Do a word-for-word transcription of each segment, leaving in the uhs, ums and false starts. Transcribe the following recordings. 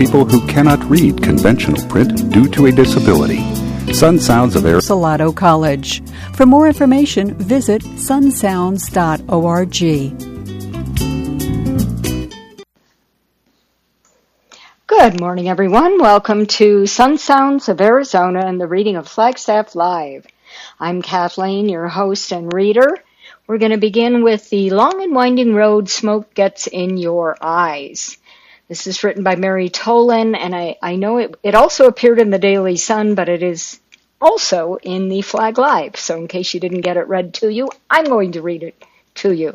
people who cannot read conventional print due to a disability. Sun Sounds of Arizona. Salado College. For more information, visit sun sounds dot org. Good morning, everyone. Welcome to Sun Sounds of Arizona and the reading of Flagstaff Live. I'm Kathleen, your host and reader. We're going to begin with The Long and Winding Road Smoke Gets in Your Eyes. This is written by Mary Tolan, and I, I know it, it also appeared in the Daily Sun, but it is also in the Flag Live. So in case you didn't get it read to you, I'm going to read it to you.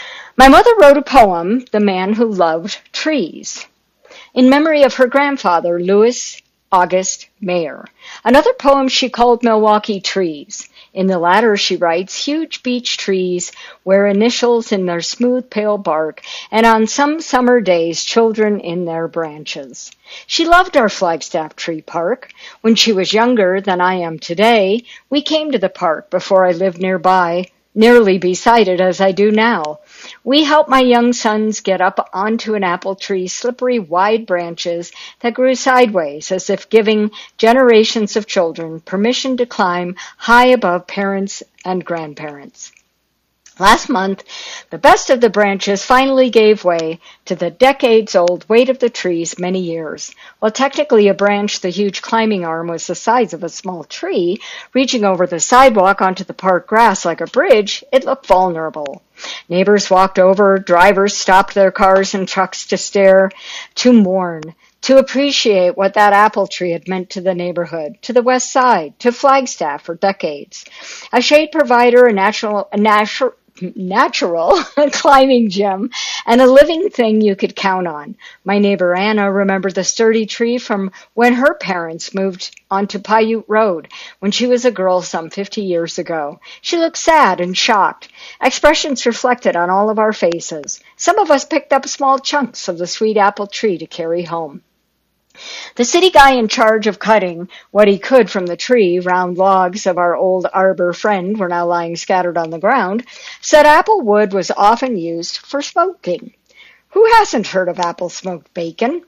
My mother wrote a poem, The Man Who Loved Trees, in memory of her grandfather, Louis August Mayer. Another poem she called Milwaukee Trees. In the latter, she writes, huge beech trees wear initials in their smooth, pale bark, and on some summer days, children in their branches. She loved our Flagstaff Tree Park. When she was younger than I am today, we came to the park before I lived nearby, nearly beside it as I do now. We helped my young sons get up onto an apple tree's slippery, wide branches that grew sideways, as if giving generations of children permission to climb high above parents and grandparents. Last month, the best of the branches finally gave way to the decades-old weight of the trees many years. While technically a branch, the huge climbing arm was the size of a small tree, reaching over the sidewalk onto the park grass like a bridge, it looked vulnerable. Neighbors walked over, drivers stopped their cars and trucks to stare, to mourn, to appreciate what that apple tree had meant to the neighborhood, to the west side, to Flagstaff for decades. A shade provider, a natural, a natural, natural climbing gym, and a living thing you could count on. My neighbor Anna remembered the sturdy tree from when her parents moved onto Paiute Road when she was a girl some fifty years ago. She looked sad and shocked. Expressions reflected on all of our faces. Some of us picked up small chunks of the sweet apple tree to carry home. The city guy in charge of cutting what he could from the tree, round logs of our old arbor friend were now lying scattered on the ground, said apple wood was often used for smoking. Who hasn't heard of apple smoked bacon?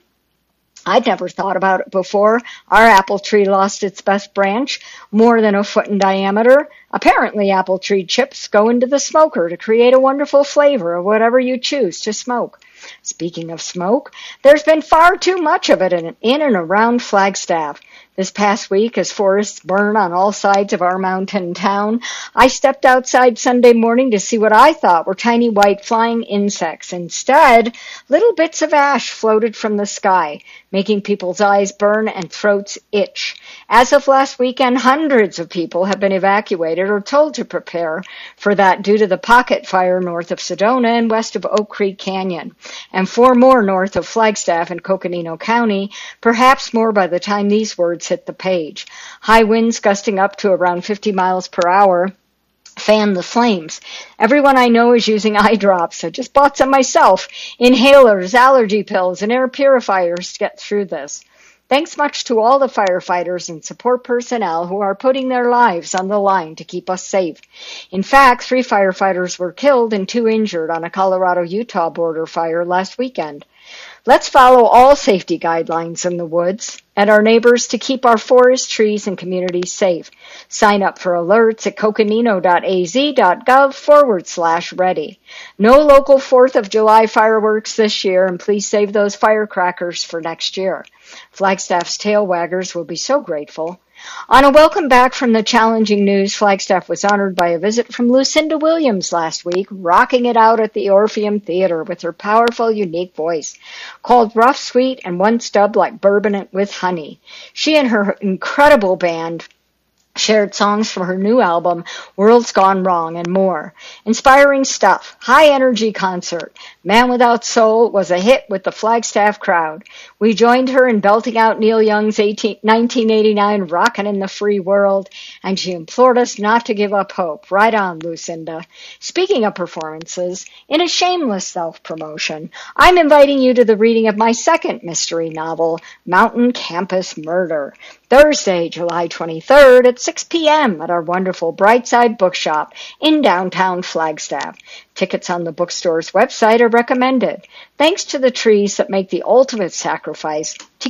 I'd never thought about it before. Our apple tree lost its best branch, more than a foot in diameter. Apparently, apple tree chips go into the smoker to create a wonderful flavor of whatever you choose to smoke. Speaking of smoke, there's been far too much of it in, in and around Flagstaff. This past week, as forests burn on all sides of our mountain town, I stepped outside Sunday morning to see what I thought were tiny white flying insects. Instead, little bits of ash floated from the sky, making people's eyes burn and throats itch. As of last weekend, hundreds of people have been evacuated or told to prepare for that due to the pocket fire north of Sedona and west of Oak Creek Canyon, and four more north of Flagstaff and Coconino County, perhaps more by the time these words hit the page. High winds gusting up to around fifty miles per hour fan the flames. Everyone I know is using eye drops. I just bought some myself. Inhalers, allergy pills, and air purifiers to get through this. Thanks much to all the firefighters and support personnel who are putting their lives on the line to keep us safe. In fact, three firefighters were killed and two injured on a Colorado-Utah border fire last weekend. Let's follow all safety guidelines in the woods and our neighbors to keep our forest, trees, and communities safe. Sign up for alerts at coconino.az.gov forward slash ready. No local fourth of July fireworks this year, and please save those firecrackers for next year. Flagstaff's tail waggers will be so grateful. On a welcome back from the challenging news, Flagstaff was honored by a visit from Lucinda Williams last week, rocking it out at the Orpheum Theater with her powerful, unique voice. Called rough, sweet, and once dubbed like bourbon with honey. She and her incredible band shared songs from her new album, World's Gone Wrong, and more. Inspiring stuff. High-energy concert. Man Without Soul was a hit with the Flagstaff crowd. We joined her in belting out Neil Young's nineteen eighty-nine Rockin' in the Free World, and she implored us not to give up hope. Right on, Lucinda. Speaking of performances, in a shameless self-promotion, I'm inviting you to the reading of my second mystery novel, Mountain Campus Murder, Thursday, July twenty-third at six p.m. at our wonderful Brightside Bookshop in downtown Flagstaff. Tickets on the bookstore's website are recommended. Thanks to the trees that make the ultimate sacrifice to